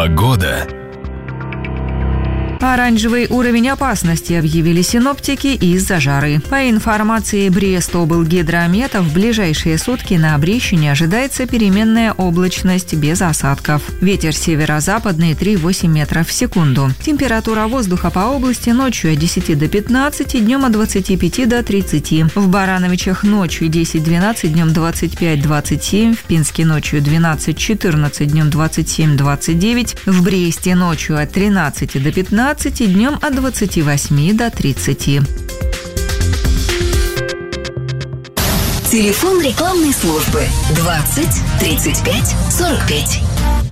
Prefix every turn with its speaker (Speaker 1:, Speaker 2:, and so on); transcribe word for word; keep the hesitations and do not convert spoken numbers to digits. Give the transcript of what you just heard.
Speaker 1: Погода.
Speaker 2: Оранжевый уровень опасности объявили синоптики из-за жары. По информации Брестоблгидромета, в ближайшие сутки на Брещине ожидается переменная облачность без осадков. Ветер северо-западный три-восемь метров в секунду. Температура воздуха по области ночью от десяти до пятнадцати, днем от двадцати пяти до тридцати. В Барановичах ночью десять-двенадцать, днем двадцать пять-двадцать семь. В Пинске ночью двенадцать-четырнадцать, днем двадцать семь-двадцать девять. В Бресте ночью от тринадцати до пятнадцати, днем от двадцати восьми до тридцати.
Speaker 3: Телефон рекламной службы двадцать тридцать пять сорок пять.